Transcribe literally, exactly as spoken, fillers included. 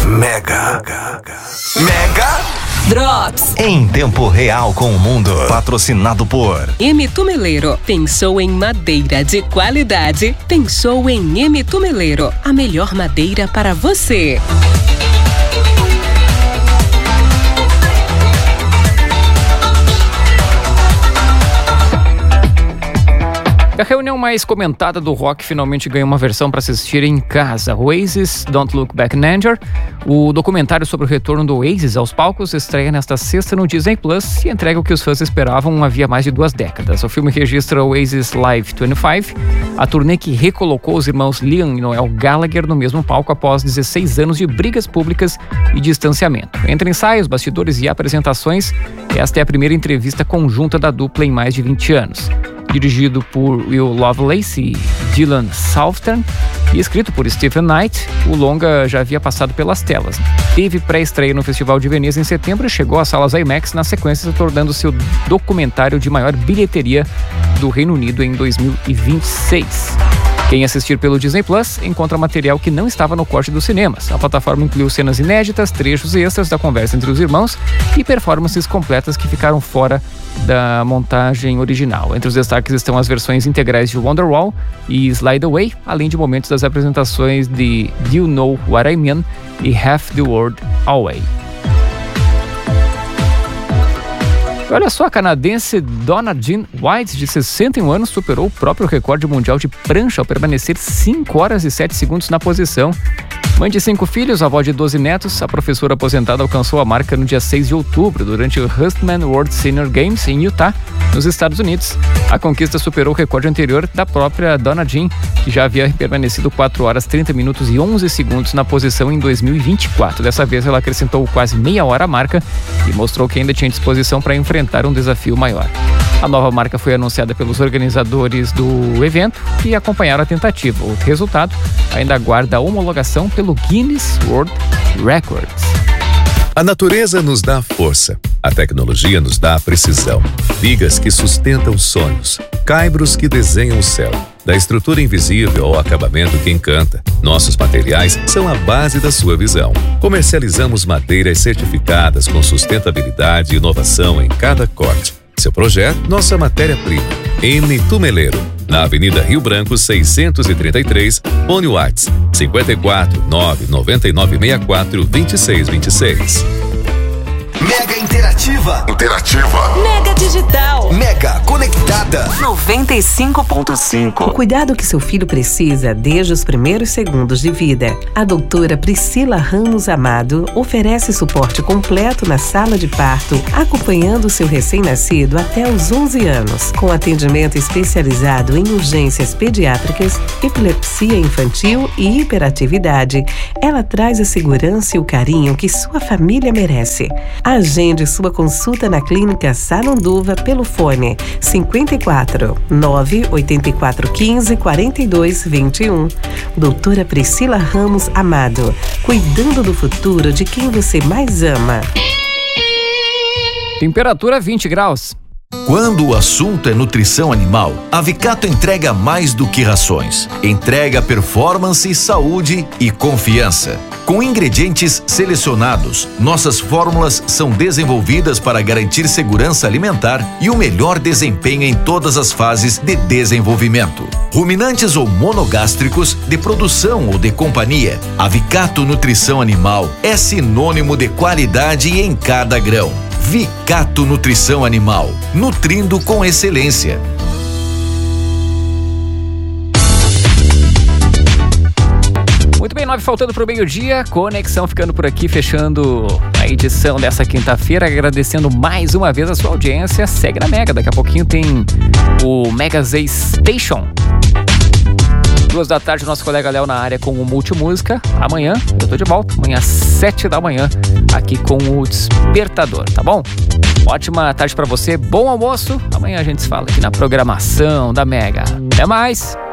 Mega. Mega Drops. Em tempo real com o mundo. Patrocinado por M. Tumeleiro. Pensou em madeira de qualidade? Pensou em M. Tumeleiro. A melhor madeira para você. A reunião mais comentada do rock finalmente ganhou uma versão para assistir em casa. Oasis, Don't Look Back in Anger. O documentário sobre o retorno do Oasis aos palcos estreia nesta sexta no Disney Plus e entrega o que os fãs esperavam havia mais de duas décadas. O filme registra o Oasis Live vinte e cinco, a turnê que recolocou os irmãos Liam e Noel Gallagher no mesmo palco após dezesseis anos de brigas públicas e distanciamento. Entre ensaios, bastidores e apresentações, esta é a primeira entrevista conjunta da dupla em mais de vinte anos. Dirigido por Will Lovelace e Dylan Southern e escrito por Stephen Knight, o longa já havia passado pelas telas. Teve pré-estreia no Festival de Veneza em setembro e chegou às salas IMAX na sequência, tornando-se o documentário de maior bilheteria do Reino Unido em dois mil e vinte e seis. Quem assistir pelo Disney Plus encontra material que não estava no corte dos cinemas. A plataforma incluiu cenas inéditas, trechos extras da conversa entre os irmãos e performances completas que ficaram fora da montagem original. Entre os destaques estão as versões integrais de Wonderwall e Slide Away, além de momentos das apresentações de Do You Know What I Mean e Half the World Away. Olha só, a canadense Donna Jean White, de sessenta e um anos, superou o próprio recorde mundial de prancha ao permanecer cinco horas e sete segundos na posição. Mãe de cinco filhos, avó de doze netos, a professora aposentada alcançou a marca no dia seis de outubro, durante o Huntsman World Senior Games em Utah, nos Estados Unidos. A conquista superou o recorde anterior da própria Donna Jean, que já havia permanecido quatro horas, trinta minutos e onze segundos na posição em dois mil e vinte e quatro. Dessa vez ela acrescentou quase meia hora à marca e mostrou que ainda tinha disposição para enfrentar um desafio maior. A nova marca foi anunciada pelos organizadores do evento que acompanharam a tentativa. O resultado ainda aguarda a homologação pelo Guinness World Records. A natureza nos dá força, a tecnologia nos dá precisão, vigas que sustentam sonhos, caibros que desenham o céu. Da estrutura invisível ao acabamento que encanta, nossos materiais são a base da sua visão. Comercializamos madeiras certificadas com sustentabilidade e inovação em cada corte. Seu projeto, nossa matéria-prima. M. Tumeleiro, na Avenida Rio Branco seiscentos e trinta e três, Fone WhatsApp cinco quatro nove nove nove seis quatro dois seis dois seis. Mega interativa. Interativa. Mega digital. Mega conectada. noventa e cinco ponto cinco. O cuidado que seu filho precisa desde os primeiros segundos de vida. A doutora Priscila Ramos Amado oferece suporte completo na sala de parto, acompanhando seu recém-nascido até os onze anos, com atendimento especializado em urgências pediátricas, epilepsia infantil e hiperatividade. Ela traz a segurança e o carinho que sua família merece. Agende sua consulta na Clínica Saranduva pelo fone cinco quatro nove oito quatro um cinco quatro dois dois um. Doutora Priscila Ramos Amado, cuidando do futuro de quem você mais ama. Temperatura vinte graus. Quando o assunto é nutrição animal, a Vicato entrega mais do que rações. Entrega performance, saúde e confiança. Com ingredientes selecionados, nossas fórmulas são desenvolvidas para garantir segurança alimentar e o melhor desempenho em todas as fases de desenvolvimento. Ruminantes ou monogástricos, de produção ou de companhia, a Vicato Nutrição Animal é sinônimo de qualidade em cada grão. Vicato Nutrição Animal, nutrindo com excelência. Muito bem, nove faltando para o meio-dia, Conexão ficando por aqui, fechando a edição dessa quinta-feira, agradecendo mais uma vez a sua audiência. Segue na Mega, daqui a pouquinho tem o Mega Z Station. Duas da tarde, nosso colega Léo na área com o Multimúsica. Amanhã eu tô de volta, amanhã às sete da manhã, aqui com o Despertador, tá bom? Ótima tarde pra você, bom almoço. Amanhã a gente se fala aqui na programação da Mega. Até mais!